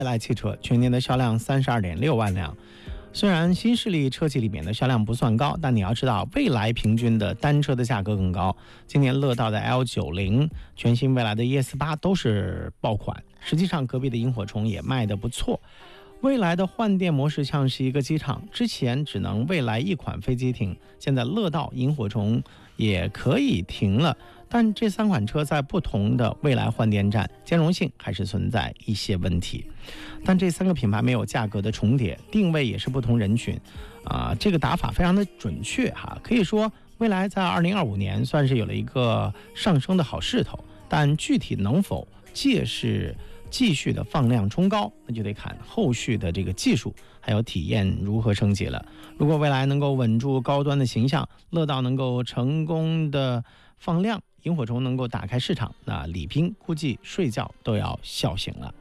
蔚来汽车全年的销量32.6万辆。虽然新势力车企里面的销量不算高，但你要知道，蔚来平均的单车的价格更高。今年乐道的 L90、全新蔚来的 ES8 都是爆款。实际上，隔壁的萤火虫也卖得不错。蔚来的换电模式像是一个机场，之前只能蔚来一款飞机停，现在乐道、萤火虫也可以停了。但这3款车在不同的蔚来换电站兼容性还是存在一些问题。但这3个品牌没有价格的重叠，定位也是不同人群，这个打法非常的准确哈。可以说，蔚来在2025年算是有了一个上升的好势头，但具体能否届时继续的放量冲高，那就得看后续的这个技术还有体验如何升级了。如果蔚来能够稳住高端的形象，乐道能够成功的放量，萤火虫能够打开市场，那李斌估计睡觉都要笑醒了。